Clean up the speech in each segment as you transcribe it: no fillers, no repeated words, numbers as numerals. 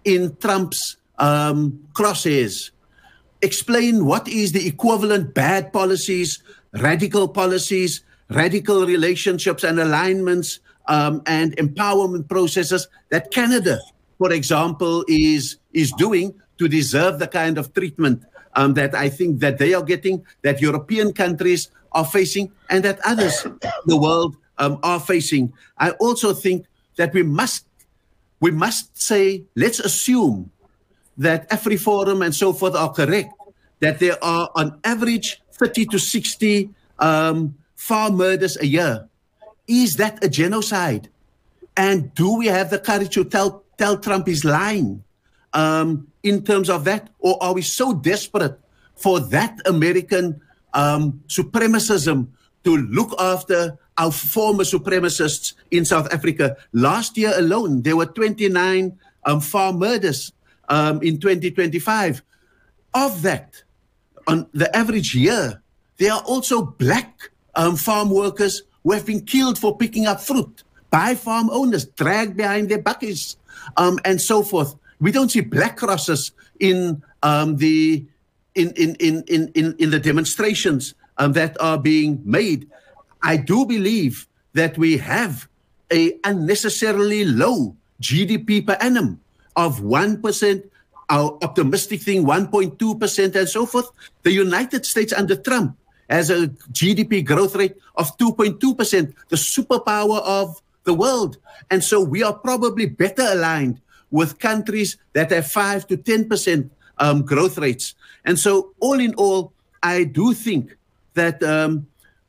in Trump's crosshairs. Explain what is the equivalent bad policies, radical relationships and alignments, and empowerment processes that Canada, for example, is doing to deserve the kind of treatment that I think that they are getting, that European countries are facing, and that others in the world are facing. I also think that we must say, let's assume that AfriForum and so forth are correct, that there are on average 30 to 60 farm murders a year. Is that a genocide? And do we have the courage to tell Trump he's lying in terms of that? Or are we so desperate for that American supremacism to look after our former supremacists in South Africa? Last year alone, there were 29 farm murders in 2025. Of that, on the average year, there are also black farm workers who have been killed for picking up fruit by farm owners, dragged behind their buckies, and so forth. We don't see black crosses in the demonstrations that are being made. I do believe that we have a unnecessarily low GDP per annum of 1%, our optimistic thing 1.2% and so forth. The United States under Trump has a GDP growth rate of 2.2%, the superpower of the world. And so we are probably better aligned with countries that have 5 to 10% growth rates. And so all in all, I do think that the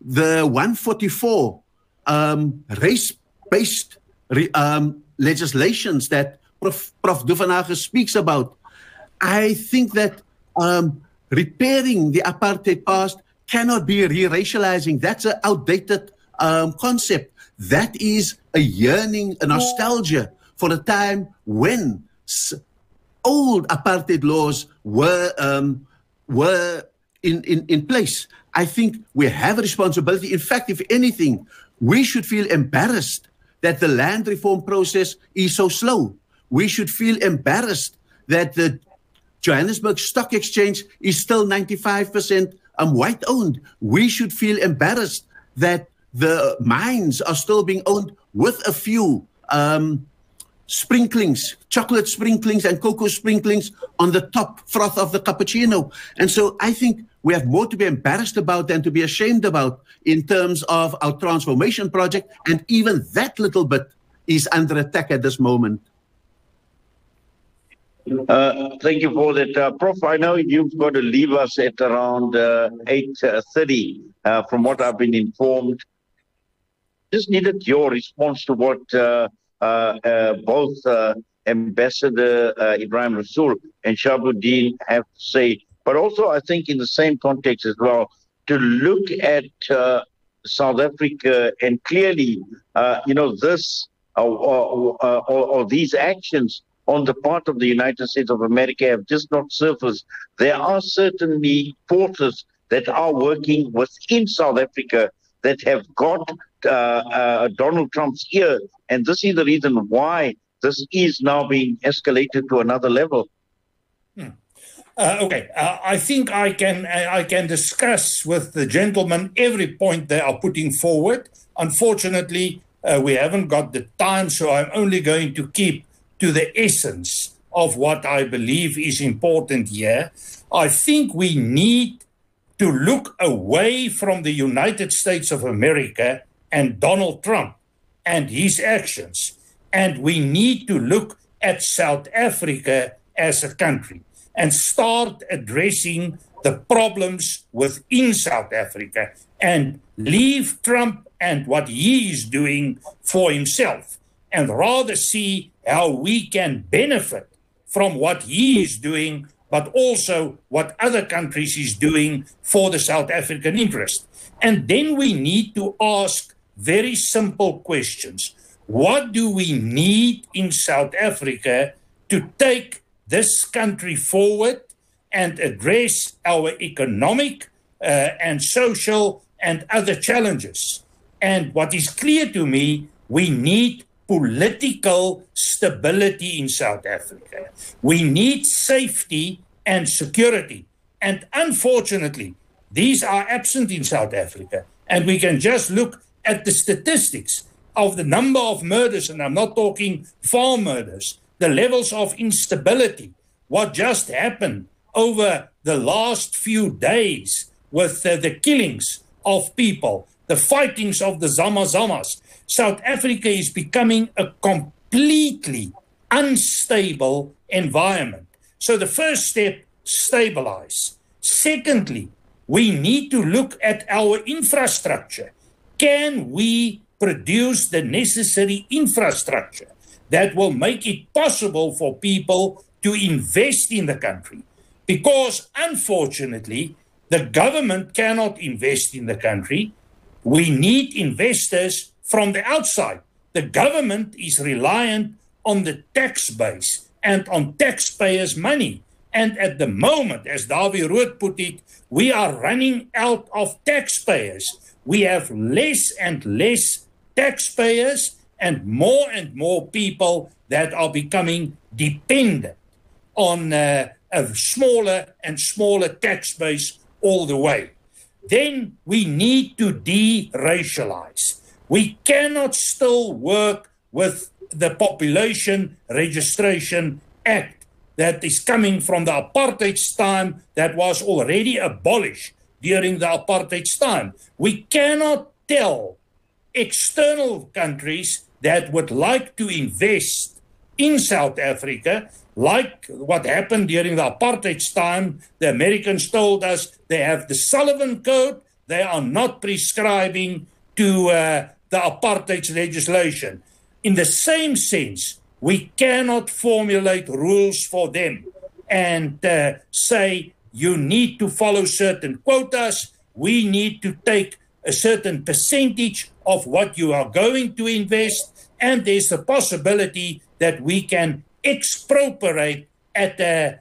144 race-based legislations that Prof. Duvenhage speaks about, I think that repairing the apartheid past cannot be re-racializing. That's an outdated concept. That is a yearning, a nostalgia for a time when old apartheid laws were in place. I think we have a responsibility. In fact, if anything, we should feel embarrassed that the land reform process is so slow. We should feel embarrassed that the Johannesburg Stock Exchange is still 95% white-owned. We should feel embarrassed that the mines are still being owned with a few sprinklings, chocolate sprinklings and cocoa sprinklings on the top froth of the cappuccino. And so I think we have more to be embarrassed about than to be ashamed about in terms of our transformation project. And even that little bit is under attack at this moment. Thank you for that. Prof, I know you've got to leave us at around 8:30, from what I've been informed. Just needed your response to what both Ambassador Ebrahim Rasool and Shahabuddin have to say, but also I think in the same context as well, to look at South Africa and clearly, this or these actions on the part of the United States of America have just not surfaced. There are certainly forces that are working within South Africa that have got Donald Trump's ear. And this is the reason why this is now being escalated to another level. Okay, I think I can discuss with the gentlemen every point they are putting forward. Unfortunately, we haven't got the time, so I'm only going to keep to the essence of what I believe is important here. I think we need to look away from the United States of America and Donald Trump and his actions. And we need to look at South Africa as a country and start addressing the problems within South Africa and leave Trump and what he is doing for himself, and rather see how we can benefit from what he is doing, but also what other countries is doing for the South African interest. And then we need to ask very simple questions. What do we need in South Africa to take this country forward and address our economic and social and other challenges? And what is clear to me, we need political stability in South Africa. We need safety and security. And unfortunately, these are absent in South Africa. And we can just look at the statistics of the number of murders, and I'm not talking farm murders, the levels of instability, what just happened over the last few days with the killings of people, the fightings of the Zama-Zamas. South Africa is becoming a completely unstable environment. So the first step, stabilize. Secondly, we need to look at our infrastructure. Can we produce the necessary infrastructure that will make it possible for people to invest in the country? Because unfortunately, the government cannot invest in the country. We need investors from the outside. The government is reliant on the tax base and on taxpayers' money. And at the moment, as Dawie Rood put it, we are running out of taxpayers. We have less and less taxpayers and more people that are becoming dependent on a smaller and smaller tax base all the way. Then we need to de-racialize. We cannot still work with the Population Registration Act that is coming from the apartheid time that was already abolished during the apartheid time. We cannot tell external countries that would like to invest in South Africa, like what happened during the apartheid time. The Americans told us they have the Sullivan Code. They are not prescribing to the apartheid legislation. In the same sense, we cannot formulate rules for them and say you need to follow certain quotas. We need to take a certain percentage of what you are going to invest, and there's a possibility that we can expropriate at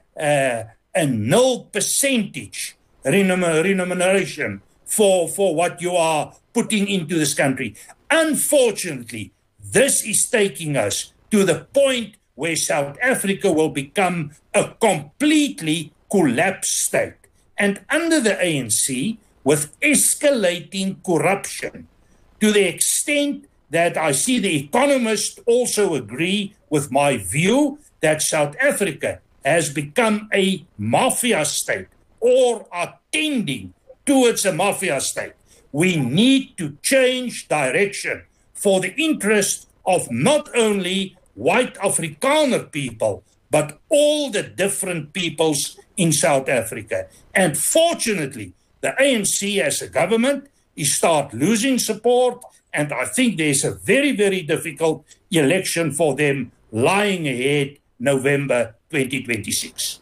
a null percentage remuneration for what you are putting into this country. Unfortunately, this is taking us to the point where South Africa will become a completely collapsed state. And under the ANC, with escalating corruption, to the extent that I see the economists also agree with my view that South Africa has become a mafia state or are tending towards a mafia state. We need to change direction for the interest of not only white Afrikaner people, but all the different peoples in South Africa. And fortunately, the ANC as a government is start losing support, and I think there's a very, very difficult election for them lying ahead November 2026.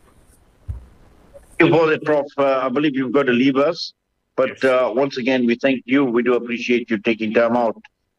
Thank you for that, Prof. I believe you've got to leave us. But once again, we thank you. We do appreciate you taking time out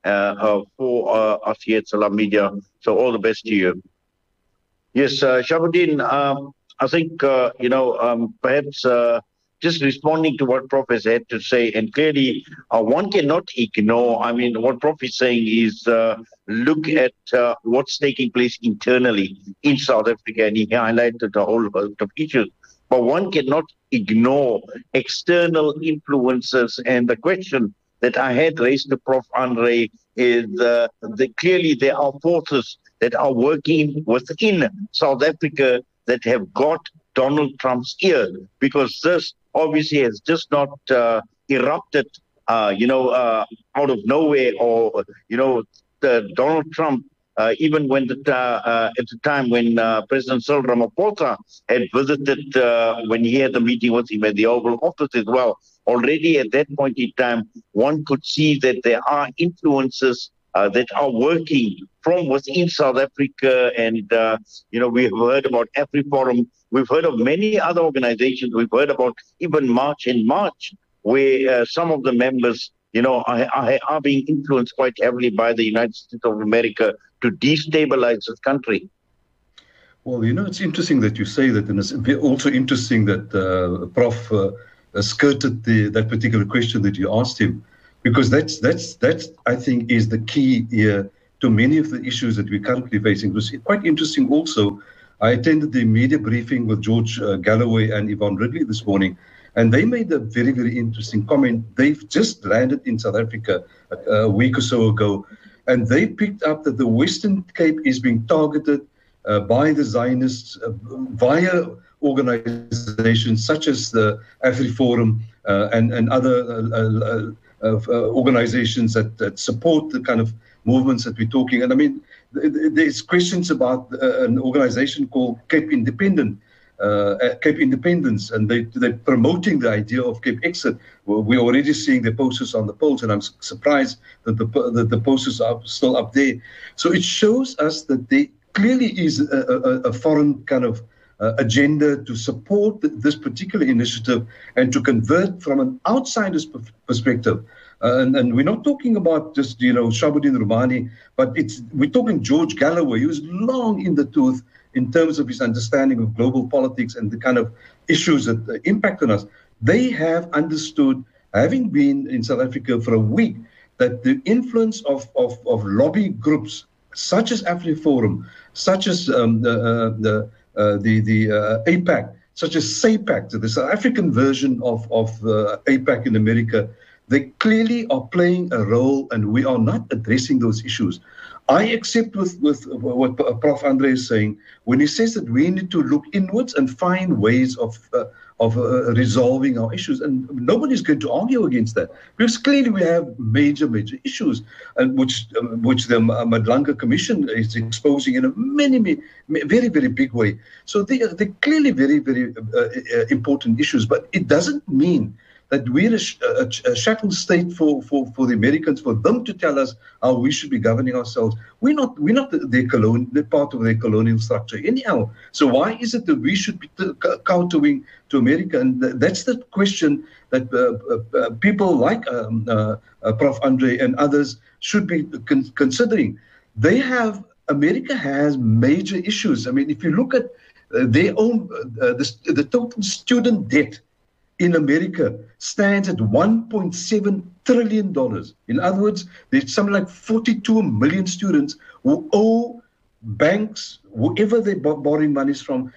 for us here at Salam Media. So all the best to you. Yes, Shahabuddin, I think, perhaps just responding to what Prof has had to say, and clearly one cannot ignore, I mean, what Prof is saying is look at what's taking place internally in South Africa, and he highlighted a whole host of issues. But one cannot ignore external influences, and the question that I had raised to Prof. Andre is clearly there are forces that are working within South Africa that have got Donald Trump's ear, because this obviously has just not erupted, out of nowhere, or, Donald Trump, even when at the time when President Cyril Ramaphosa had visited, when he had the meeting with him at the Oval Office as well, already at that point in time, one could see that there are influences that are working from within South Africa. And, we have heard about AfriForum. We've heard of many other organizations. We've heard about even March in March, where some of the members, are being influenced quite heavily by the United States of America to destabilize this country. Well, it's interesting that you say that, and it's also interesting that Prof skirted that particular question that you asked him, because that's I think is the key here to many of the issues that we're currently facing. It was quite interesting also. I attended the media briefing with George Galloway and Yvonne Ridley this morning, and they made a very, very interesting comment. They've just landed in South Africa a week or so ago, and they picked up that the Western Cape is being targeted by the Zionists via organizations such as the AfriForum and other organizations that support the kind of movements that we're talking. And I mean, there's questions about an organization called Cape Independence, and they're promoting the idea of Cape Exit. Well, we're already seeing the posters on the poles, and I'm surprised that the posters are still up there. So it shows us that there clearly is a foreign kind of agenda to support this particular initiative and to convert from an outsider's perspective. And we're not talking about just, Shahabuddin Rumani, but we're talking George Galloway, who's long in the tooth in terms of his understanding of global politics and the kind of issues that impact on us. They have understood, having been in South Africa for a week, that the influence of lobby groups such as AfriForum, such as the APAC, such as SAPAC, the South African version of APAC in America, they clearly are playing a role, and we are not addressing those issues. I accept with what Prof. Andre is saying when he says that we need to look inwards and find ways of resolving our issues, and nobody's going to argue against that, because clearly we have major issues, and which the Madlanga Commission is exposing in a very, very big way. So they're clearly very, very important issues, but it doesn't mean that we're a shackled state for the Americans, for them to tell us how we should be governing ourselves. We're not the part of their colonial structure anyhow. So why is it that we should be kowtowing to America? And that's the question that people like Prof. Andre and others should be considering. America has major issues. I mean, if you look at their own, the total student debt in America stands at $1.7 trillion. In other words, there's something like 42 million students who owe banks, whoever they're borrowing monies from,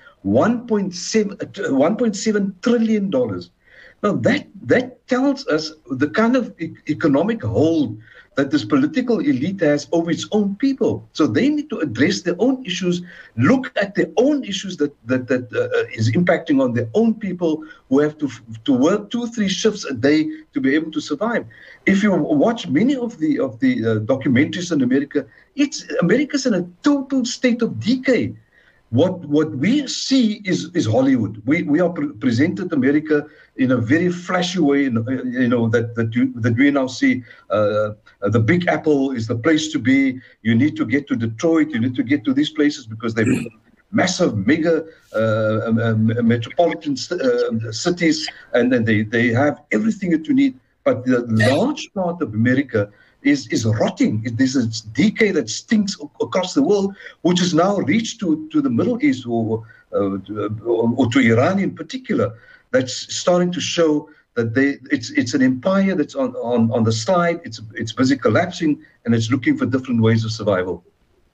$1.7 trillion. Now that tells us the kind of economic hold that this political elite has over its own people. So they need to address their own issues, look at their own issues that is impacting on their own people who have to work 2-3 shifts a day to be able to survive. If you watch many of the documentaries in America, America's in a total state of decay. What we see is Hollywood. We are presented America in a very flashy way. That we now see. The Big Apple is the place to be. You need to get to Detroit. You need to get to these places because they're massive, mega metropolitan cities, and then they have everything that you need. But the large part of America is rotting. There's a decay that stinks across the world, which has now reached to the Middle East or to Iran in particular. That's starting to show that it's an empire that's on the slide. It's busy collapsing, and it's looking for different ways of survival.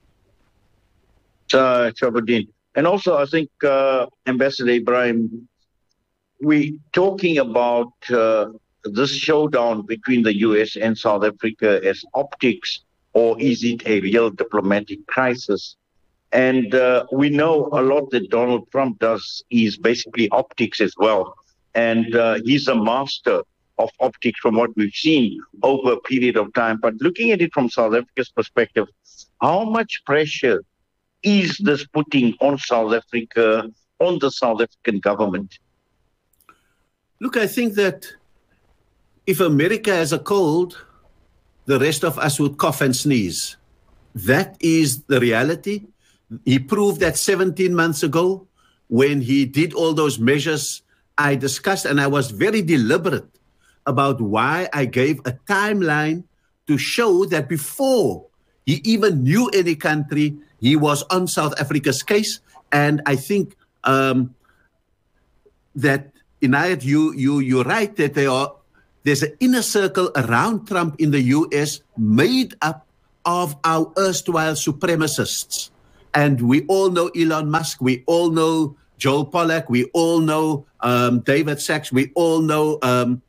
Shahabuddin. And also, I think, Ambassador Ibrahim, we're talking about this showdown between the US and South Africa as optics, or is it a real diplomatic crisis? And we know a lot that Donald Trump does is basically optics as well. And he's a master of optics from what we've seen over a period of time. But looking at it from South Africa's perspective, how much pressure is this putting on South Africa, on the South African government? Look, I think that if America has a cold, the rest of us would cough and sneeze. That is the reality. He proved that 17 months ago when he did all those measures I discussed, and I was very deliberate about why I gave a timeline to show that before he even knew any country, he was on South Africa's case. And I think that, Inayat, you're right that there's an inner circle around Trump in the US made up of our erstwhile supremacists. And we all know Elon Musk, we all know Joel Pollack, we all know David Sachs, we all know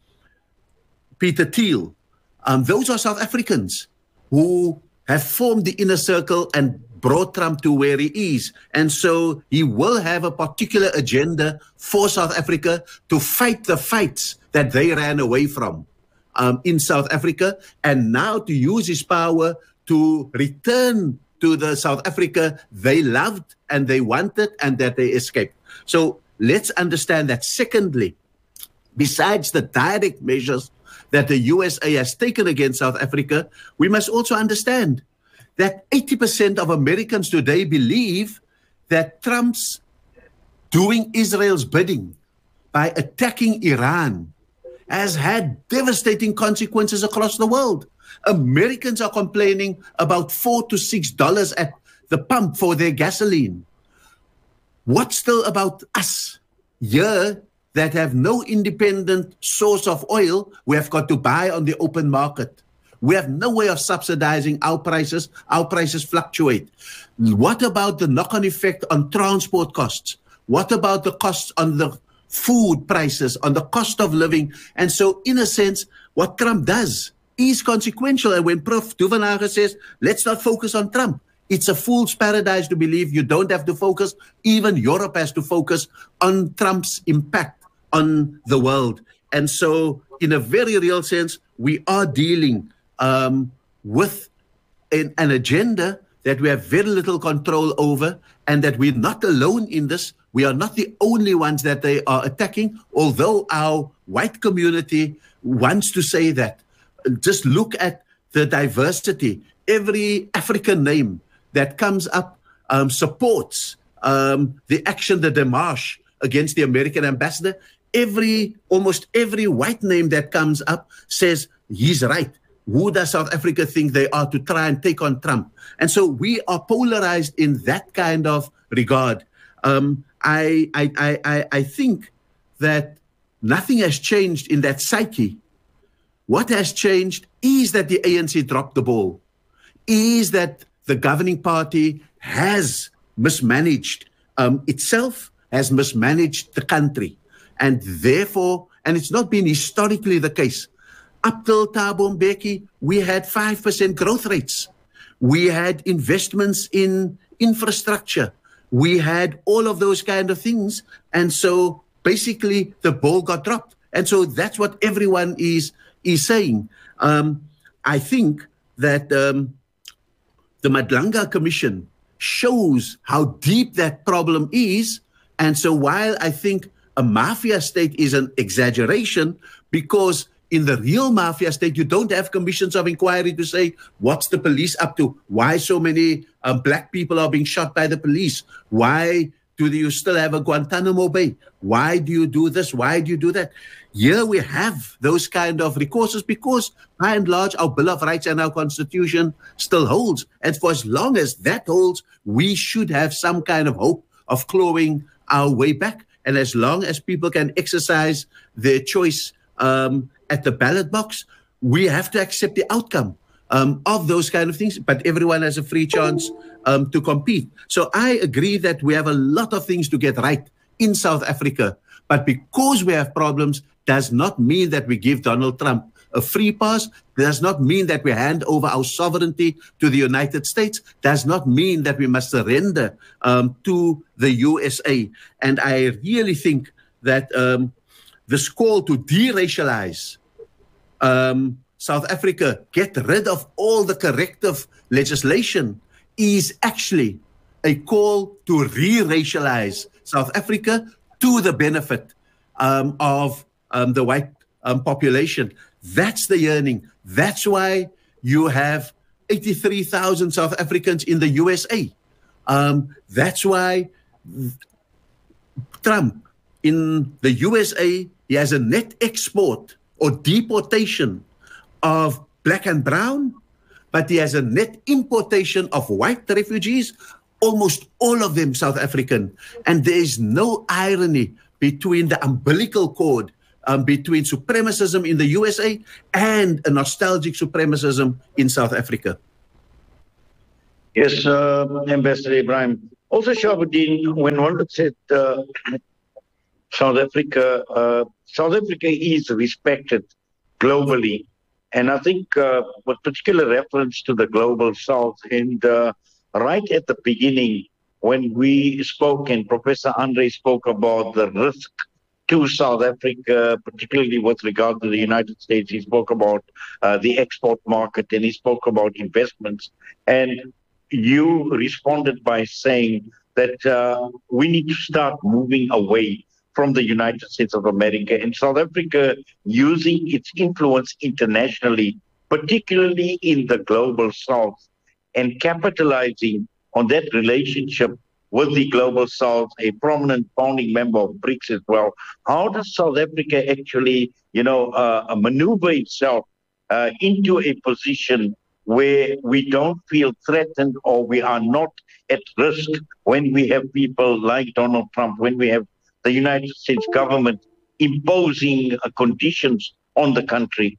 Peter Thiel. Those are South Africans who have formed the inner circle and brought Trump to where he is. And so he will have a particular agenda for South Africa to fight the fights that they ran away from in South Africa, and now to use his power to return to the South Africa they loved and they wanted and that they escaped. So let's understand that. Secondly, besides the direct measures that the USA has taken against South Africa, we must also understand that 80% of Americans today believe that Trump's doing Israel's bidding by attacking Iran has had devastating consequences across the world. Americans are complaining about $4 to $6 at the pump for their gasoline. What's still about us here that have no independent source of oil? We have got to buy on the open market. We have no way of subsidizing our prices. Our prices fluctuate. What about the knock-on effect on transport costs? What about the costs on the food prices, on the cost of living? And so, in a sense, what Trump does is consequential. And when Prof. Duvenhage says, let's not focus on Trump, it's a fool's paradise to believe you don't have to focus. Even Europe has to focus on Trump's impact on the world. And so, in a very real sense, we are dealing with an agenda that we have very little control over, and that we're not alone in this. We are not the only ones that they are attacking, although our white community wants to say that. Just look at the diversity. Every African name that comes up supports the action, the démarche against the American ambassador. Almost every white name that comes up says he's right. Who does South Africa think they are to try and take on Trump? And so we are polarized in that kind of regard. I think that nothing has changed in that psyche. What has changed is that the ANC dropped the ball, is that the governing party has mismanaged itself, has mismanaged the country. And therefore, and it's not been historically the case, up till Thabo Mbeki, we had 5% growth rates. We had investments in infrastructure. We had all of those kind of things. And so basically the ball got dropped. And so that's what everyone is saying. I think that the Madlanga Commission shows how deep that problem is. And so while I think a mafia state is an exaggeration, because in the real mafia state, you don't have commissions of inquiry to say, what's the police up to? Why so many black people are being shot by the police? Why do you still have a Guantanamo Bay? Why do you do this? Why do you do that? Here we have those kind of recourses because, by and large, our Bill of Rights and our Constitution still holds. And for as long as that holds, we should have some kind of hope of clawing our way back. And as long as people can exercise their choice at the ballot box, we have to accept the outcome of those kind of things. But everyone has a free chance to compete. So I agree that we have a lot of things to get right in South Africa. But because we have problems does not mean that we give Donald Trump a free pass, does not mean that we hand over our sovereignty to the United States, does not mean that we must surrender to the USA. And I really think that this call to deracialize South Africa, get rid of all the corrective legislation, is actually a call to re-racialize South Africa to the benefit of the white population. That's the yearning. That's why you have 83,000 South Africans in the USA. That's why Trump in the USA, he has a net export or deportation of black and brown, but he has a net importation of white refugees, almost all of them South African. And there is no irony between the umbilical cord between supremacism in the USA and a nostalgic supremacism in South Africa. Yes, Ambassador Ibrahim. Also, Shahabuddin, when one looks at South Africa is respected globally. And I think with particular reference to the global south, and right at the beginning, when we spoke and Professor Andre spoke about the risk to South Africa, particularly with regard to the United States, he spoke about the export market and he spoke about investments. And you responded by saying that we need to start moving away from the United States of America, and South Africa using its influence internationally, particularly in the global south, and capitalizing on that relationship with the global south, a prominent founding member of BRICS as well. How does South Africa actually, maneuver itself into a position where we don't feel threatened or we are not at risk when we have people like Donald Trump, when we have the United States government imposing conditions on the country?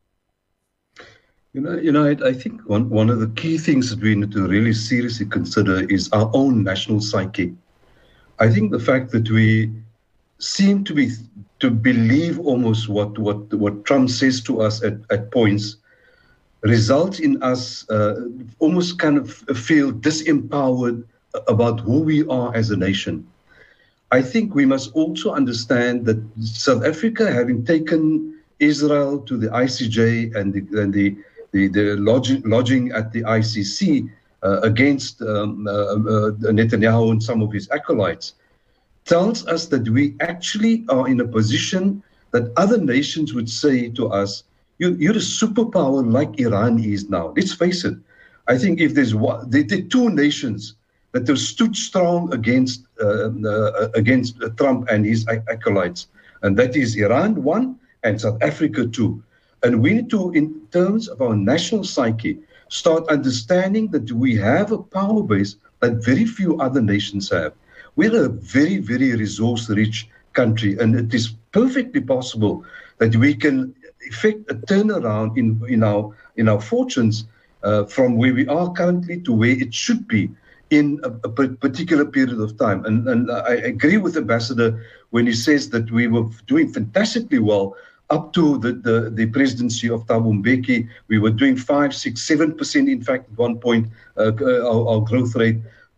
I think one of the key things that we need to really seriously consider is our own national psyche. I think the fact that we seem to believe almost what Trump says to us at points results in us almost kind of feel disempowered about who we are as a nation. I think we must also understand that South Africa, having taken Israel to the ICJ and the lodging at the ICC against Netanyahu and some of his acolytes, tells us that we actually are in a position that other nations would say to us, you're a superpower like Iran is now. Let's face it. I think if there are two nations that have stood strong against Trump and his acolytes, and that is Iran, one, and South Africa, two. And we need to, in terms of our national psyche, start understanding that we have a power base that very few other nations have. We're a very, very resource-rich country, and it is perfectly possible that we can effect a turnaround in our fortunes from where we are currently to where it should be in a particular period of time. And I agree with Ambassador when he says that we were doing fantastically well up to the presidency of Thabo Mbeki. We were doing 5, 6, 7%, in fact, at one point, our growth rate,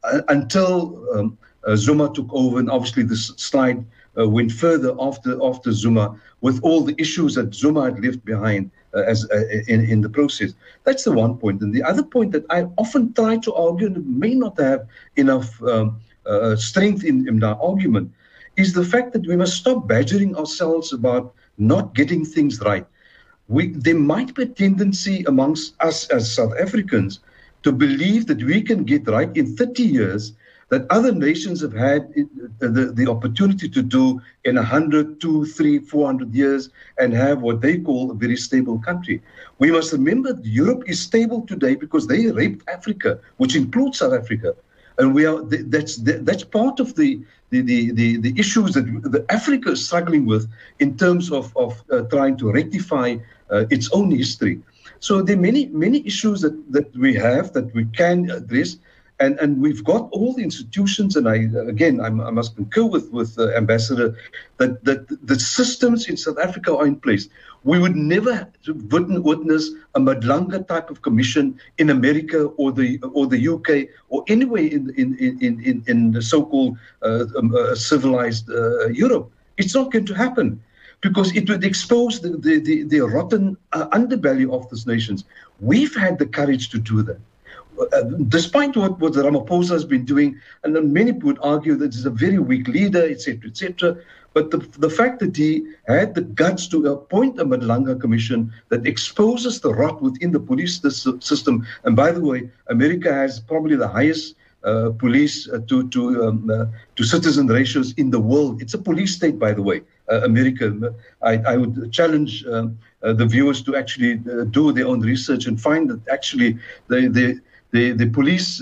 until Zuma took over, and obviously the slide went further after Zuma, with all the issues that Zuma had left behind in the process. That's the one point. And the other point that I often try to argue, and may not have enough strength in our argument, is the fact that we must stop badgering ourselves about not getting things right. There might be a tendency amongst us as South Africans to believe that we can get right in 30 years that other nations have had the opportunity to do in 100, 200, 300, 400 years, and have what they call a very stable country. We must remember that Europe is stable today because they raped Africa, which includes South Africa. And that's part of the issues that Africa is struggling with in terms of trying to rectify its own history. So there are many issues that we have that we can address. And we've got all the institutions, and I must concur with Ambassador that the systems in South Africa are in place. We would never witness a Madlanga type of commission in America or the UK or anywhere in the so-called civilized Europe. It's not going to happen, because it would expose the rotten underbelly of these nations. We've had the courage to do that. Despite what Ramaphosa has been doing, and then many would argue that he's a very weak leader, etc., etc. But the fact that he had the guts to appoint a Madlanga commission that exposes the rot within the police system, and by the way, America has probably the highest police to citizen ratios in the world. It's a police state, by the way, America. I would challenge the viewers to actually do their own research and find that actually the police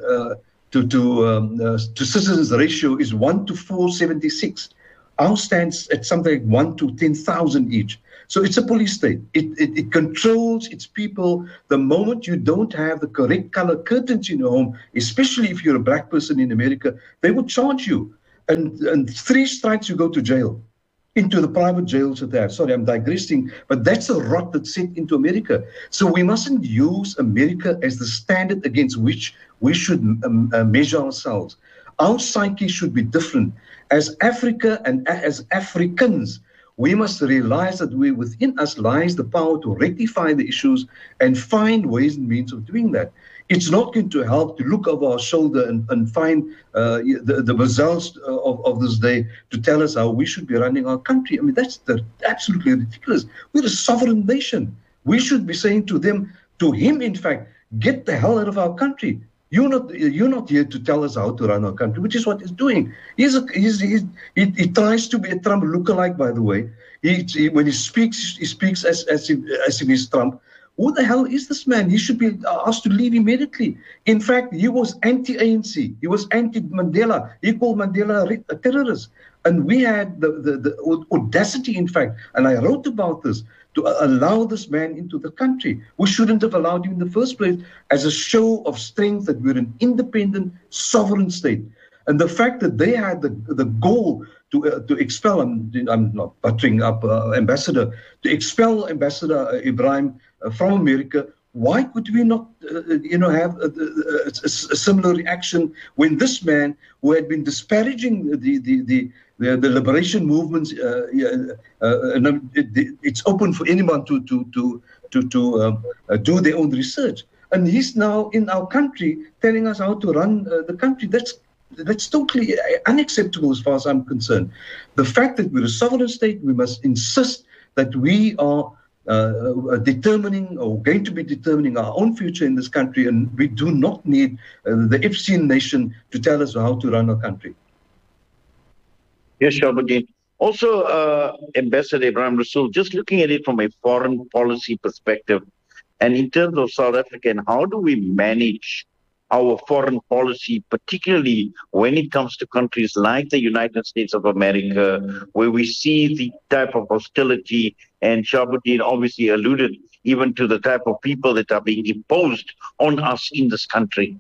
to citizens ratio is 1 to 476. Ours stands at something like 1 to 10,000 each. So it's a police state. It controls its people. The moment you don't have the correct color curtains in your home, especially if you're a black person in America, they will charge you. And 3 strikes, you go to jail, into the private jails that they have. Sorry, I'm digressing, but that's a rot that's set into America. So we mustn't use America as the standard against which we should measure ourselves. Our psyche should be different. As Africa and as Africans, we must realize that within us lies the power to rectify the issues and find ways and means of doing that. It's not going to help to look over our shoulder and find the results of this day to tell us how we should be running our country. I mean, that's absolutely ridiculous. We're a sovereign nation. We should be saying to him, in fact, get the hell out of our country. You're not here to tell us how to run our country, which is what he's doing. He tries to be a Trump lookalike, by the way. When he speaks as if he's Trump. Who the hell is this man? He should be asked to leave immediately. In fact, he was anti-ANC. He was anti-Mandela. He called Mandela a terrorist. And we had the audacity, in fact, and I wrote about this, to allow this man into the country. We shouldn't have allowed him in the first place as a show of strength that we're an independent, sovereign state. And the fact that they had the goal to expel, I'm not buttering up Ambassador, to expel Ambassador Ibrahim from America, why could we not, have a similar reaction when this man, who had been disparaging the liberation movements, it's open for anyone to do their own research, and he's now in our country telling us how to run the country. That's totally unacceptable as far as I'm concerned. The fact that we're a sovereign state, we must insist that we are determining or going to be determining our own future in this country, and we do not need the Epstein nation to tell us how to run our country. Yes, Shahabuddin. Also, Ambassador Ebrahim Rasool, just looking at it from a foreign policy perspective, and in terms of South Africa, and how do we manage our foreign policy, particularly when it comes to countries like the United States of America, where we see the type of hostility, and Shahabuddin obviously alluded even to the type of people that are being imposed on us in this country.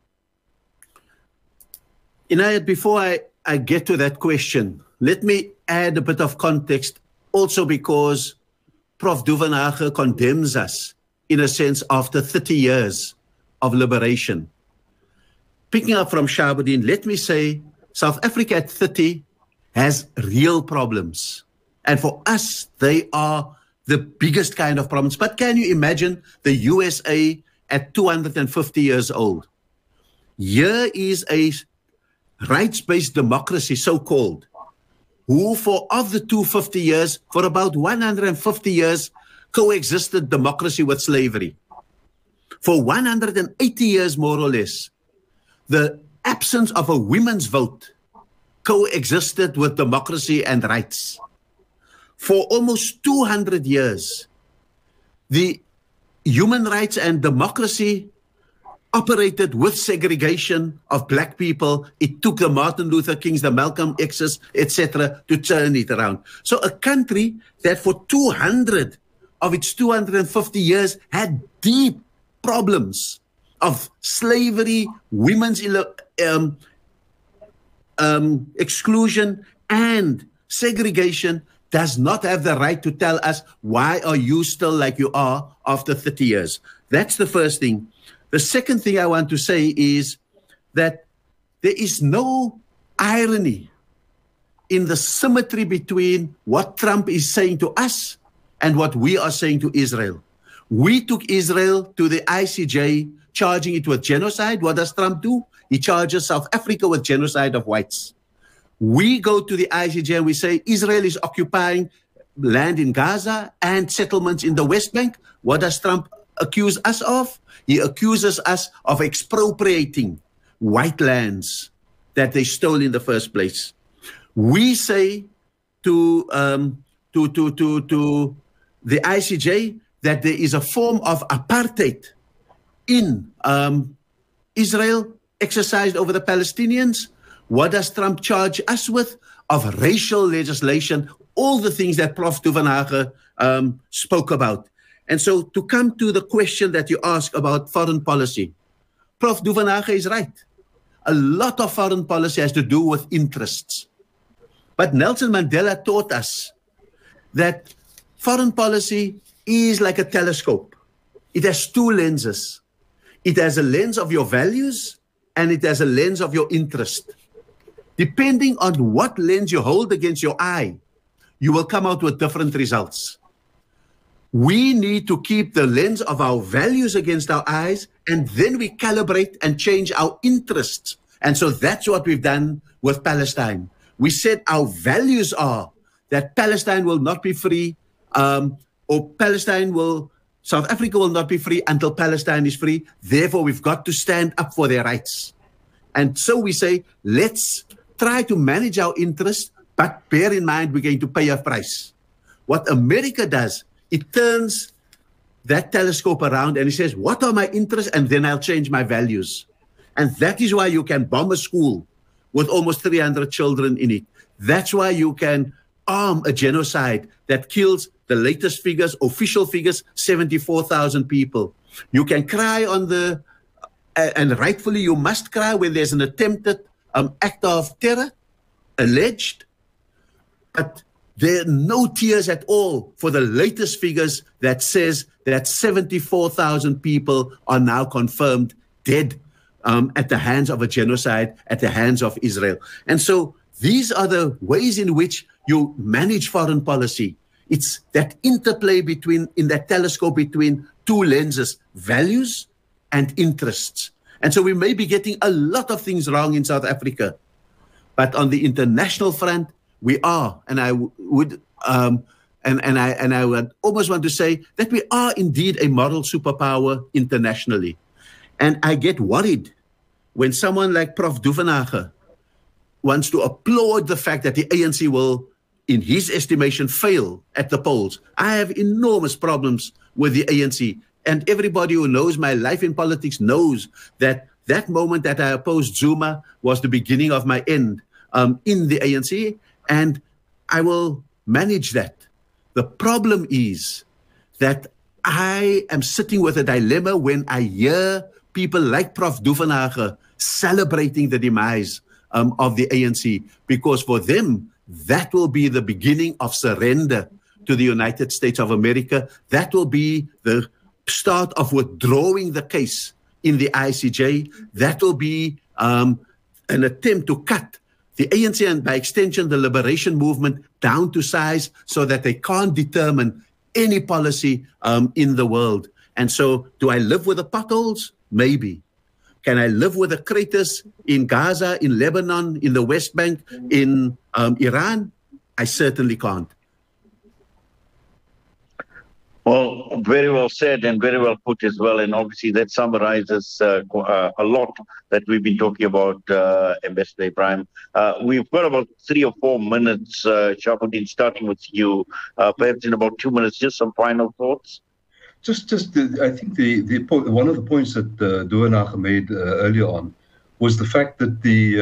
Inayat, before I get to that question, let me add a bit of context, also because Prof. Duvenhage condemns us, in a sense, after 30 years of liberation. Picking up from Shahabuddin, let me say South Africa at 30 has real problems. And for us, they are the biggest kind of problems. But can you imagine the USA at 250 years old? Here is a rights-based democracy, so-called, who of the 250 years, for about 150 years, coexisted democracy with slavery. For 180 years, more or less, the absence of a women's vote coexisted with democracy and rights. For almost 200 years, the human rights and democracy operated with segregation of black people. It took the Martin Luther Kings, the Malcolm X's, etc., to turn it around. So a country that for 200 of its 250 years had deep problems of slavery, women's exclusion, and segregation, does not have the right to tell us, why are you still like you are after 30 years? That's the first thing. The second thing I want to say is that there is no irony in the symmetry between what Trump is saying to us and what we are saying to Israel. We took Israel to the ICJ, charging it with genocide. What does Trump do? He charges South Africa with genocide of whites. We go to the ICJ and we say Israel is occupying land in Gaza and settlements in the West Bank. What does Trump accuse us of? He accuses us of expropriating white lands that they stole in the first place. We say to the ICJ that there is a form of apartheid in Israel exercised over the Palestinians. What does Trump charge us with? Of racial legislation, all the things that Prof. Duvenhage spoke about. And so to come to the question that you ask about foreign policy, Prof. Duvenhage is right. A lot of foreign policy has to do with interests. But Nelson Mandela taught us that foreign policy is like a telescope. It has two lenses. It has a lens of your values and it has a lens of your interest. Depending on what lens you hold against your eye, you will come out with different results. We need to keep the lens of our values against our eyes, and then we calibrate and change our interests. And so that's what we've done with Palestine. We said our values are that Palestine will not be free, or South Africa will not be free until Palestine is free. Therefore, we've got to stand up for their rights. And so we say, let's try to manage our interests, but bear in mind we're going to pay a price. What America does, it turns that telescope around and it says, what are my interests? And then I'll change my values. And that is why you can bomb a school with almost 300 children in it. That's why you can arm a genocide that kills, the latest figures, official figures, 74,000 people. You can cry on the, and rightfully you must cry when there's an attempted act of terror, alleged, but there are no tears at all for the latest figures that says that 74,000 people are now confirmed dead at the hands of a genocide, at the hands of Israel. And so these are the ways in which you manage foreign policy. It's that interplay in that telescope between two lenses, values and interests. And so we may be getting a lot of things wrong in South Africa, but on the international front, we are, and I would, and I would almost want to say that we are indeed a moral superpower internationally. And I get worried when someone like Prof. Duvenhage wants to applaud the fact that the ANC will, in his estimation, fail at the polls. I have enormous problems with the ANC. And everybody who knows my life in politics knows that that moment that I opposed Zuma was the beginning of my end in the ANC. And I will manage that. The problem is that I am sitting with a dilemma when I hear people like Prof. Duvenhage celebrating the demise of the ANC, because for them, that will be the beginning of surrender to the United States of America. That will be the start of withdrawing the case in the ICJ. That will be an attempt to cut the ANC and by extension the liberation movement down to size so that they can't determine any policy in the world. And so do I live with the potholes? Maybe. Can I live with the craters in Gaza, in Lebanon, in the West Bank, in Iran? I certainly can't. Well, very well said and very well put as well. And obviously that summarizes a lot that we've been talking about, Ambassador Ebrahim. We've got about 3 or 4 minutes, Shahabuddin, starting with you. Perhaps in about 2 minutes, just some final thoughts. I think one of the points that Duvenhage made earlier on was the fact that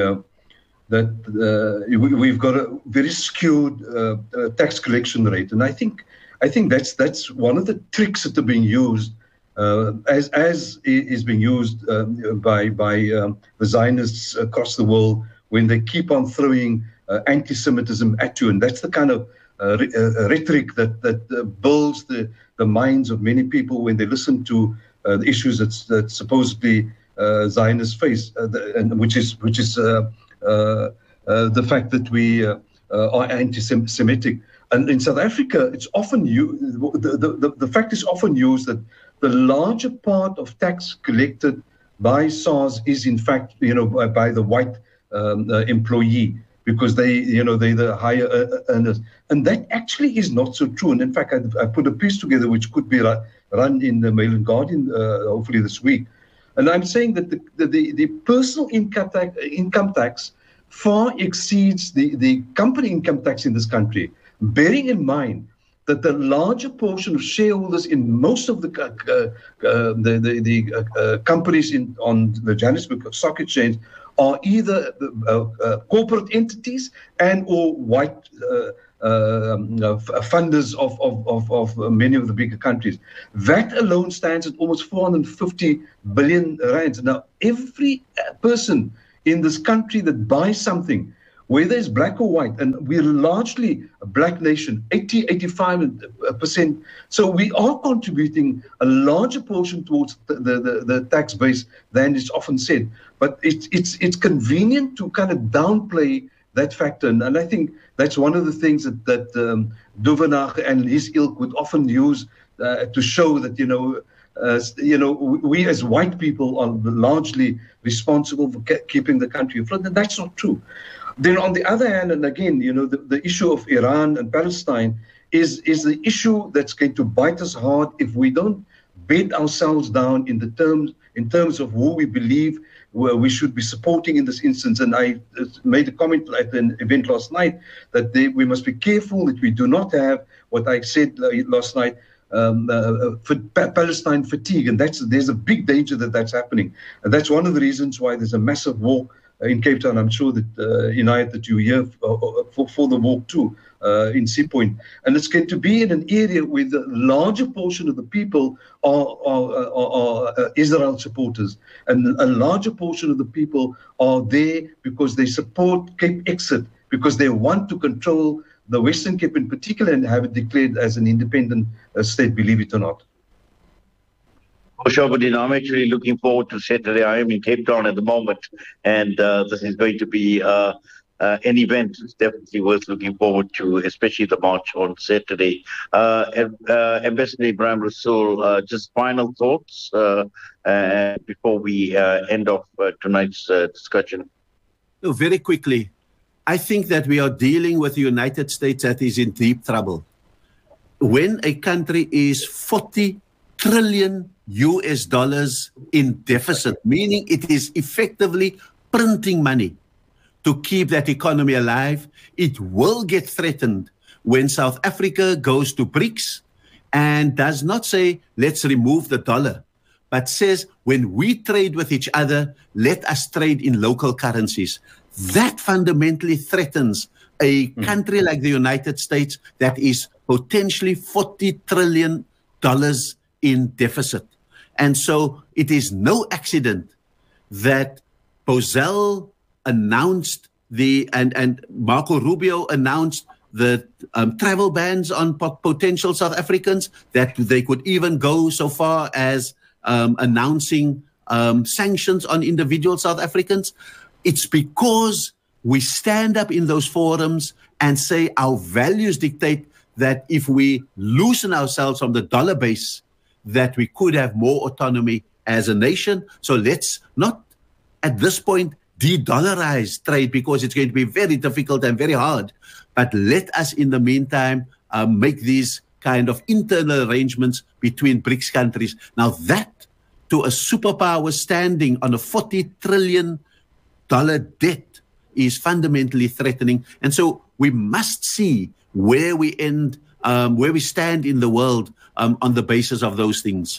we've got a very skewed tax collection rate, and I think that's one of the tricks that are being used, as is being used by the Zionists across the world when they keep on throwing anti-Semitism at you, and that's the kind of rhetoric that builds the minds of many people when they listen to the issues that supposedly Zionists face, and which is the fact that we are anti-Semitic. And in South Africa, it's often the fact is often used that the larger part of tax collected by SARS is in fact by the white employee, because they're the higher earners, and that actually is not so true. And in fact, I put a piece together which could be run in the Mail and Guardian hopefully this week, and I'm saying that the personal income tax far exceeds the company income tax in this country, bearing in mind that the larger portion of shareholders in most of the companies on the Johannesburg Stock Exchange are either corporate entities and or white funders of many of the bigger countries. That alone stands at almost 450 billion rands. Now, every person in this country that buys something, whether it's black or white, and we're largely a black nation, 85%. So we are contributing a larger portion towards the tax base than is often said. But it's convenient to kind of downplay that factor. And I think that's one of the things that Duvenage and his ilk would often use to show that, we as white people are largely responsible for keeping the country afloat. And that's not true. Then on the other hand, and again, the issue of Iran and Palestine is the issue that's going to bite us hard if we don't bed ourselves down in terms of who we believe we should be supporting in this instance. And I made a comment at an event last night that we must be careful that we do not have what I said last night, Palestine fatigue, and there's a big danger that's happening, and that's one of the reasons why there's a massive walk in Cape Town. I'm sure that Inayat, that you here for the walk too in Sea Point, and it's going to be in an area where the larger portion of the people are Israel supporters, and a larger portion of the people are there because they support Cape Exit, because they want to control the Western Cape in particular and have it declared as an independent state, believe it or not. Shahabuddin, I'm actually looking forward to Saturday. I am in Cape Town at the moment, and this is going to be an event it's definitely worth looking forward to, especially the march on Saturday. Ambassador Ebrahim Rasool, just final thoughts before we end off tonight's discussion. Very quickly, I think that we are dealing with the United States that is in deep trouble. When a country is 40 trillion US dollars in deficit, meaning it is effectively printing money to keep that economy alive, it will get threatened when South Africa goes to BRICS and does not say, let's remove the dollar, but says, when we trade with each other, let us trade in local currencies. That fundamentally threatens a country like the United States that is potentially $40 trillion in deficit. And so it is no accident that Bozell announced and Marco Rubio announced the travel bans on potential South Africans, that they could even go so far as announcing sanctions on individual South Africans. It's because we stand up in those forums and say our values dictate that if we loosen ourselves from the dollar base, that we could have more autonomy as a nation. So let's not, at this point, de-dollarize trade, because it's going to be very difficult and very hard. But let us, in the meantime, make these kind of internal arrangements between BRICS countries. Now that, to a superpower standing on a $40 trillion debt, is fundamentally threatening. And so we must see where we end, where we stand in the world on the basis of those things.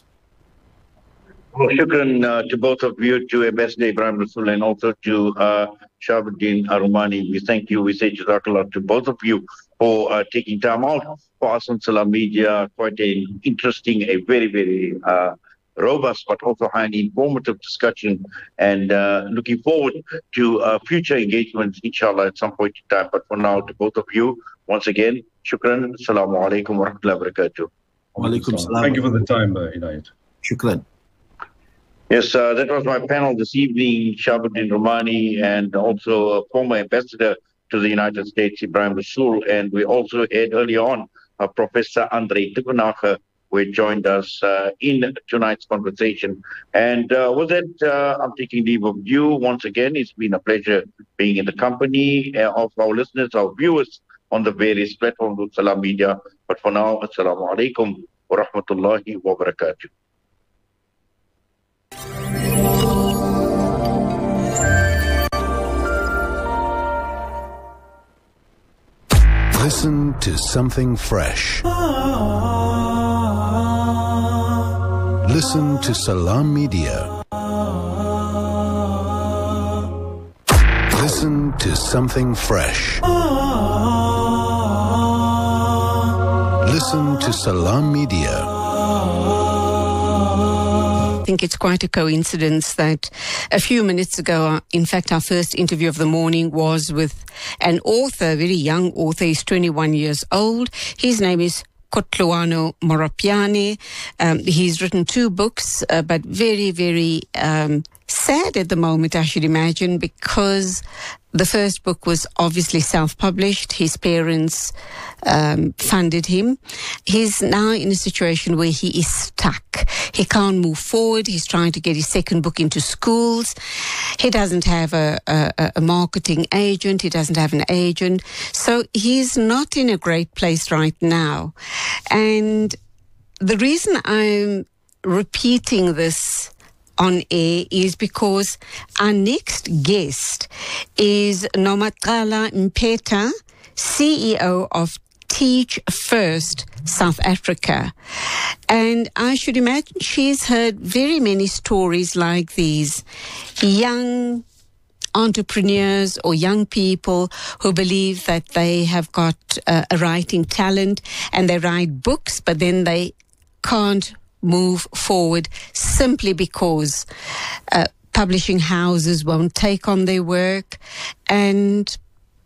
Well, shukran to both of you, to Ambassador Ebrahim Rasool and also to Shahabuddin Al-Rumani. We thank you. We say jazakallah to both of you for taking time out for us on Salam Media. Quite an interesting, a very, very robust but also highly informative discussion, and looking forward to future engagements, inshallah, at some point in time. But for now, to both of you, once again, shukran. Assalamu alaikum wa rahmatullahi wa barakatuh. Thank you for the time, Inayat. Shukran. Yes, that was my panel this evening, Shahabuddin Rumani, and also a former ambassador to the United States, Ebrahim Rasool. And we also had earlier on Professor Andre Duvenage, who joined us in tonight's conversation. And with that, I'm taking leave of you. Once again, it's been a pleasure being in the company of our listeners, our viewers on the various platforms of Salam Media. But for now, assalamu alaikum wa rahmatullahi wa barakatuh. Listen to something fresh. Listen to Salam Media. Listen to something fresh. Listen to Salam Media. I think it's quite a coincidence that a few minutes ago, in fact, our first interview of the morning was with an author, a very young author. He's 21 years old. His name is Kotloano Moropiane. He's written 2 books, but very, very sad at the moment, I should imagine, because the first book was obviously self-published. His parents funded him. He's now in a situation where he is stuck. He can't move forward. He's trying to get his second book into schools. He doesn't have a marketing agent. He doesn't have an agent. So he's not in a great place right now. And the reason I'm repeating this on air is because our next guest is Nomagcala Mpeta, CEO of Teach First South Africa. And I should imagine she's heard very many stories like these. Young entrepreneurs or young people who believe that they have got a writing talent and they write books, but then they can't move forward simply because publishing houses won't take on their work, and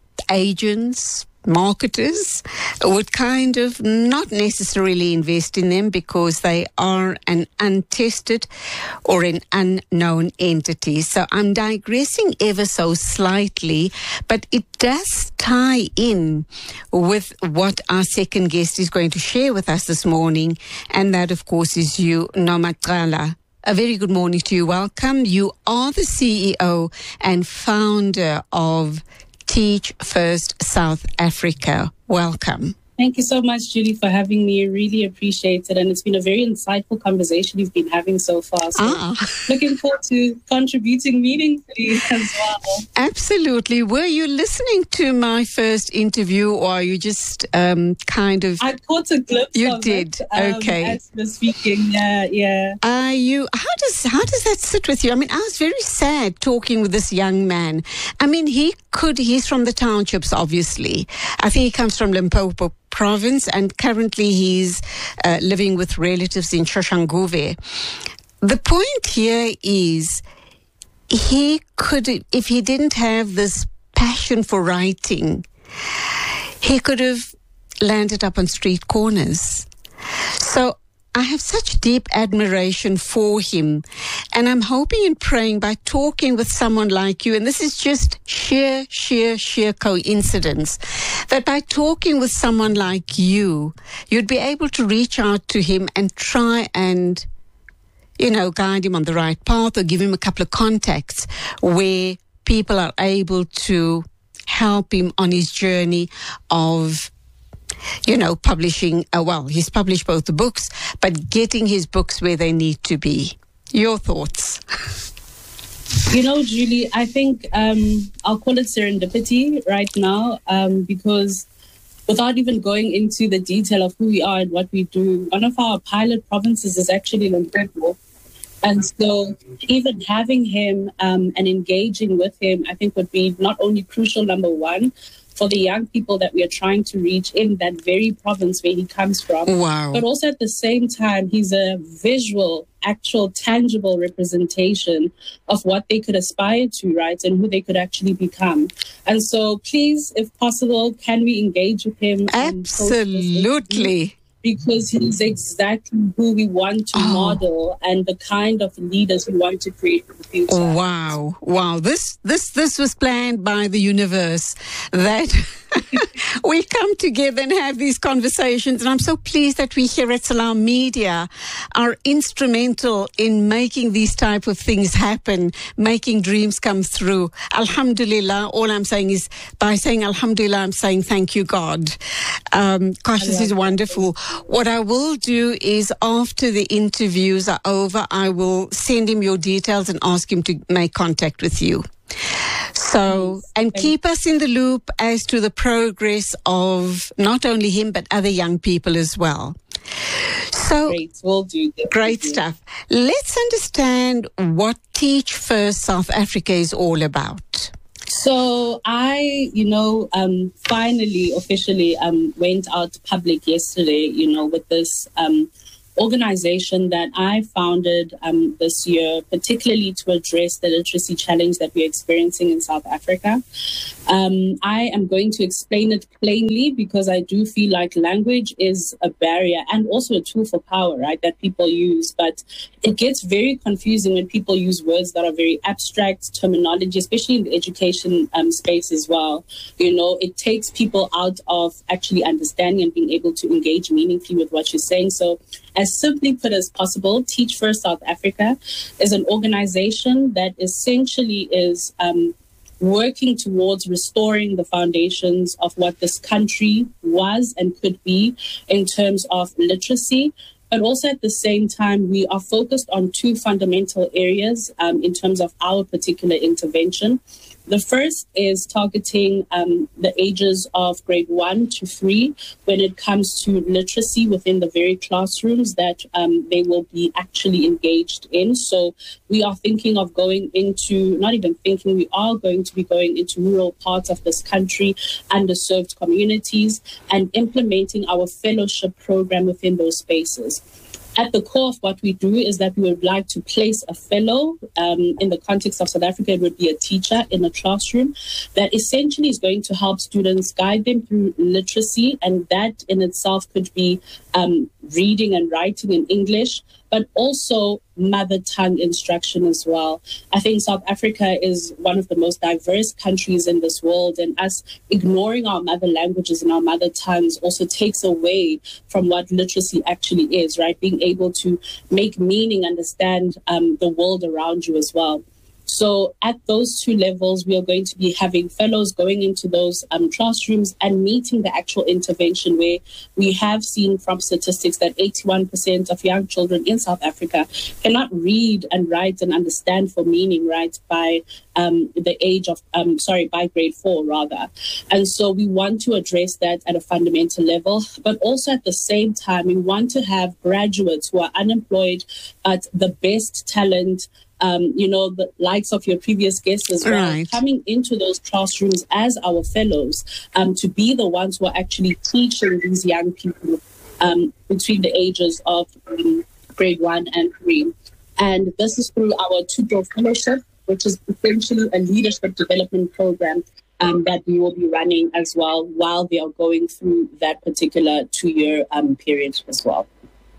agents, marketers would kind of not necessarily invest in them because they are an untested or an unknown entity. So I'm digressing ever so slightly, but it does tie in with what our second guest is going to share with us this morning, and that, of course, is you, Nomagcala. A very good morning to you. Welcome. You are the CEO and founder of Teach First South Africa. Welcome. Thank you so much, Julie, for having me. I really appreciate it. And it's been a very insightful conversation you've been having so far. So looking forward to contributing meaningfully as well. Absolutely. Were you listening to my first interview, or are you just kind of... I caught a glimpse you of did. it. Okay. As we're speaking, yeah. How does that sit with you? I mean, I was very sad talking with this young man. I mean, he's from the townships, obviously. I think he comes from Limpopo province, and currently he's living with relatives in Soshanguve. The point here is he could, if he didn't have this passion for writing, he could have landed up on street corners. So I have such deep admiration for him, and I'm hoping and praying by talking with someone like you, and this is just sheer coincidence, that by talking with someone like you, you'd be able to reach out to him and try and, guide him on the right path, or give him a couple of contacts where people are able to help him on his journey of publishing. He's published both the books, but getting his books where they need to be. Your thoughts? Julie, I think I'll call it serendipity right now, because without even going into the detail of who we are and what we do, one of our pilot provinces is actually Limpopo. And so even having him and engaging with him, I think would be not only crucial, number one, for the young people that we are trying to reach in that very province where he comes from. Wow. But also at the same time, he's a visual, actual, tangible representation of what they could aspire to, right, and who they could actually become. And so please, if possible, can we engage with him? Absolutely. Because he's exactly who we want to model and the kind of leaders we want to create for the future. Wow. This was planned by the universe, that we come together and have these conversations. And I'm so pleased that we here at Salam Media are instrumental in making these type of things happen, making dreams come through. Alhamdulillah. All I'm saying is, by saying Alhamdulillah, I'm saying thank you, God. Gosh, this is wonderful. What I will do is, after the interviews are over, I will send him your details and ask him to make contact with you. So, and keep us in the loop as to the progress of not only him, but other young people as well. So, great, we'll do that. Great stuff. Let's understand what Teach First South Africa is all about. So I, finally, officially went out public yesterday, with this organization that I founded this year, particularly to address the literacy challenge that we're experiencing in South Africa. I am going to explain it plainly because I do feel like language is a barrier and also a tool for power, right, that people use. But it gets very confusing when people use words that are very abstract, terminology, especially in the education space as well. It takes people out of actually understanding and being able to engage meaningfully with what you're saying. So as simply put as possible, Teach First South Africa is an organization that essentially is working towards restoring the foundations of what this country was and could be in terms of literacy. But also at the same time, we are focused on two fundamental areas in terms of our particular intervention. The first is targeting the ages of grade 1 to 3 when it comes to literacy within the very classrooms that they will be actually engaged in. So we are thinking of going into, not even thinking, we are going to be going into rural parts of this country, underserved communities, and implementing our fellowship program within those spaces. At the core of what we do is that we would like to place a fellow. In the context of South Africa, it would be a teacher in a classroom that essentially is going to help students, guide them through literacy, and that in itself could be reading and writing in English, but also mother tongue instruction as well. I think South Africa is one of the most diverse countries in this world, and us ignoring our mother languages and our mother tongues also takes away from what literacy actually is, right? Being able to make meaning, understand the world around you as well. So at those two levels, we are going to be having fellows going into those classrooms and meeting the actual intervention, where we have seen from statistics that 81% of young children in South Africa cannot read and write and understand for meaning, right, by the age of, by grade 4 rather. And so we want to address that at a fundamental level, but also at the same time, we want to have graduates who are unemployed, but the best talent, the likes of your previous guests as well, right, coming into those classrooms as our fellows to be the ones who are actually teaching these young people between the ages of grade 1 and 3. And this is through our Two-Door Fellowship, which is essentially a leadership development program that we will be running as well while they are going through that particular 2-year period as well.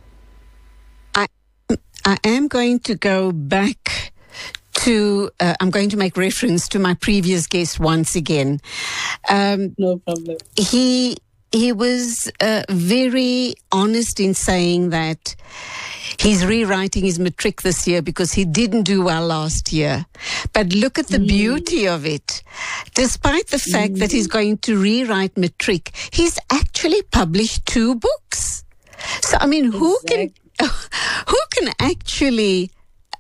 I am going to go back to, I'm going to make reference to my previous guest once again. No problem. He was very honest in saying that he's rewriting his matric this year because he didn't do well last year. But look at the beauty of it. Despite the fact that he's going to rewrite matric, he's actually published 2 books. So, I mean, who can actually,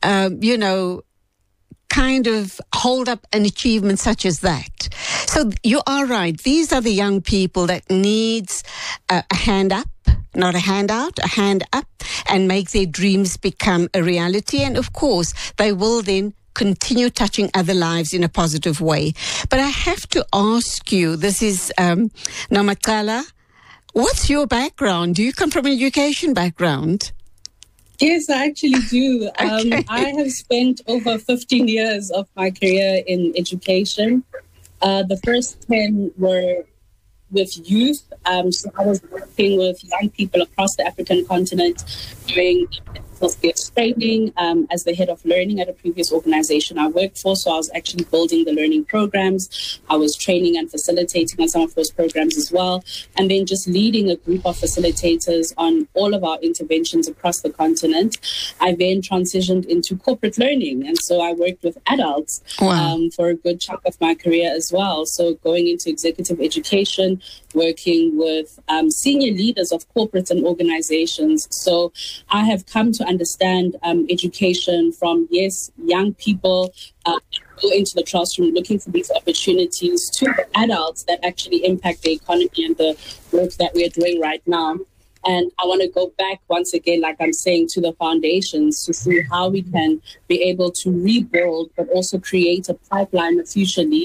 kind of hold up an achievement such as that? So you are right. These are the young people that needs a hand up, not a handout, a hand up, and make their dreams become a reality. And of course, they will then continue touching other lives in a positive way. But I have to ask you, this is Namaqala, what's your background? Do you come from an education background? Yes, I actually do. Okay. I have spent over 15 years of my career in education. The first 10 were with youth. So I was working with young people across the African continent doing skills training as the head of learning at a previous organization I worked for. So I was actually building the learning programs. I was training and facilitating on some of those programs as well. And then just leading a group of facilitators on all of our interventions across the continent. I then transitioned into corporate learning. And so I worked with adults for a good chunk of my career as well. So going into executive education, working with senior leaders of corporates and organizations. So I have come to understand education from, young people go into the classroom looking for these opportunities to the adults that actually impact the economy and the work that we are doing right now. And I want to go back once again, like I'm saying, to the foundations to see how we can be able to rebuild, but also create a pipeline of future leaders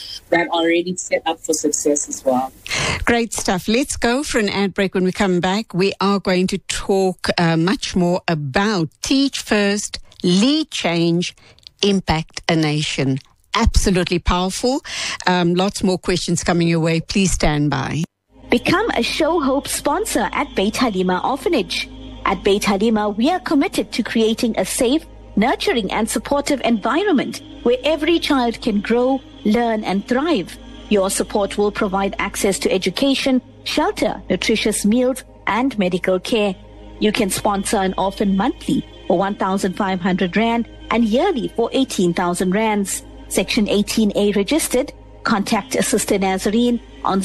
that are already set up for success as well. Great stuff. Let's go for an ad break. When we come back, we are going to talk much more about Teach First, Lead Change, Impact a Nation. Absolutely powerful. Lots more questions coming your way. Please stand by. Become a Show Hope sponsor at Beit Halima Orphanage. At Beit Halima, we are committed to creating a safe, nurturing and supportive environment where every child can grow, learn and thrive. Your support will provide access to education, shelter, nutritious meals and medical care. You can sponsor an orphan monthly for 1,500 Rand and yearly for 18,000 Rands. Section 18A registered. Contact Sister Nazarene on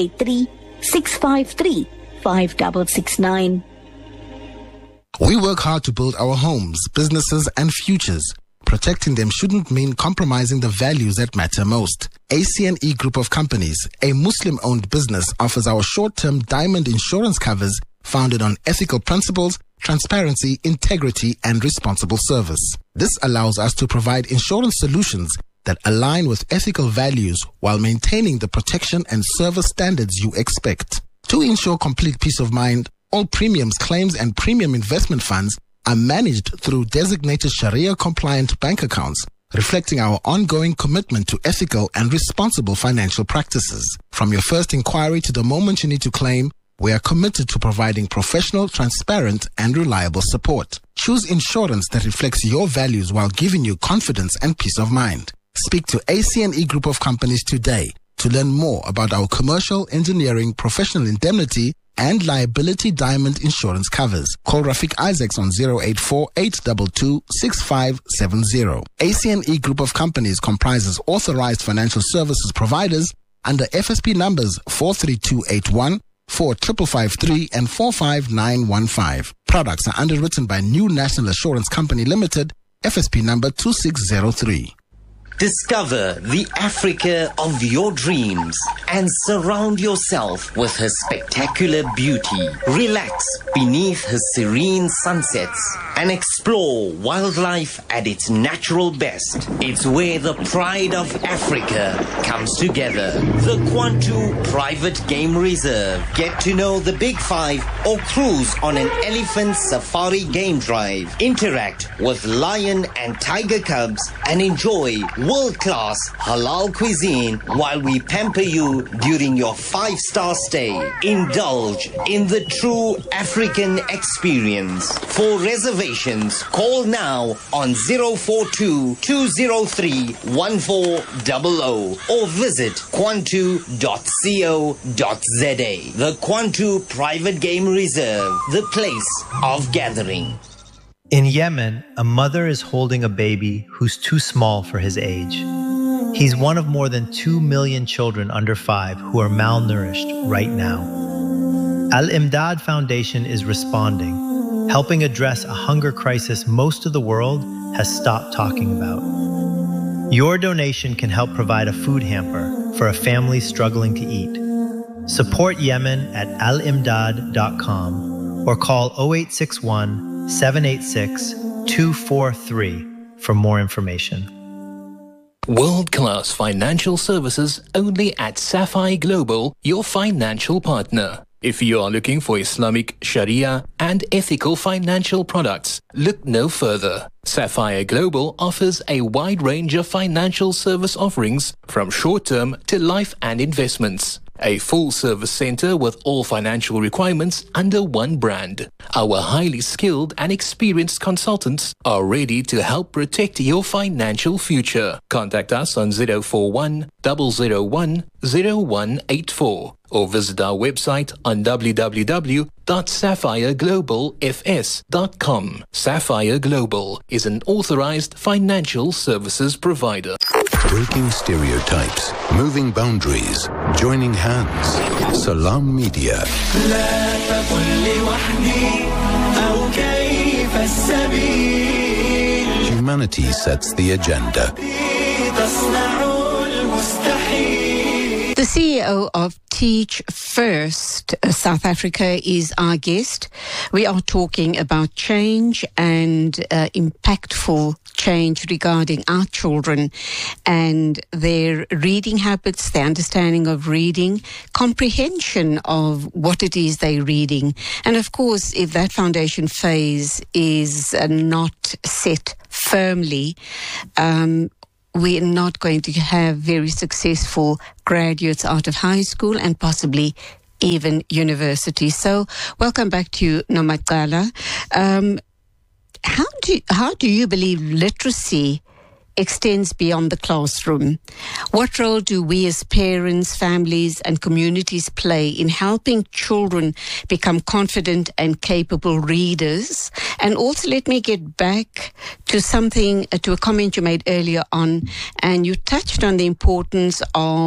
083-653-5669. We work hard to build our homes, businesses and futures. Protecting them shouldn't mean compromising the values that matter most. ACNE Group of Companies, a Muslim-owned business, offers our short-term diamond insurance covers founded on ethical principles, transparency, integrity and responsible service. This allows us to provide insurance solutions that align with ethical values while maintaining the protection and service standards you expect. To ensure complete peace of mind, all premiums, claims and premium investment funds are managed through designated Sharia-compliant bank accounts, reflecting our ongoing commitment to ethical and responsible financial practices. From your first inquiry to the moment you need to claim, we are committed to providing professional, transparent and reliable support. Choose insurance that reflects your values while giving you confidence and peace of mind. Speak to ACNE Group of Companies today to learn more about our commercial, engineering, professional indemnity and liability diamond insurance covers. Call Rafiq Isaacs on 084-822-6570. ACNE Group of Companies comprises authorized financial services providers under FSP numbers 43281, 4553 and 45915. Products are underwritten by New National Assurance Company Limited, FSP number 2603. Discover the Africa of your dreams and surround yourself with her spectacular beauty. Relax beneath her serene sunsets and explore wildlife at its natural best. It's where the pride of Africa comes together. The Kwantu Private Game Reserve. Get to know the Big Five or cruise on an elephant safari game drive. Interact with lion and tiger cubs and enjoy world-class halal cuisine while we pamper you during your 5-star stay. Indulge in the true African experience. For reservations, call now on 042-203-1400 or visit kwantu.co.za. The Kwantu Private Game Reserve, the place of gathering. In Yemen, a mother is holding a baby who's too small for his age. He's one of more than 2 million children under 5 who are malnourished right now. Al-Imdad Foundation is responding, helping address a hunger crisis most of the world has stopped talking about. Your donation can help provide a food hamper for a family struggling to eat. Support Yemen at alimdad.com or call 0861-786-243 for more information. World-class financial services only at Sapphire Global, your financial partner. If you are looking for Islamic, Sharia and ethical financial products, look no further. Sapphire Global offers a wide range of financial service offerings from short-term to life and investments. A full-service center with all financial requirements under one brand. Our highly skilled and experienced consultants are ready to help protect your financial future. Contact us on 041-001-0184 or visit our website on www.sapphireglobalfs.com. Sapphire Global is an authorized financial services provider. Breaking stereotypes, moving boundaries, joining hands. Salam Media. Humanity sets the agenda. The CEO of Teach First South Africa is our guest. We are talking about change and impactful change regarding our children and their reading habits, their understanding of reading, comprehension of what it is they're reading. And of course, if that foundation phase is not set firmly, we're not going to have very successful graduates out of high school and possibly even university. So welcome back to you, Nomagcala. How do you believe literacy extends beyond the classroom? What role do we as parents, families and communities play in helping children become confident and capable readers? And also let me get back to a comment you made earlier on, and you touched on the importance of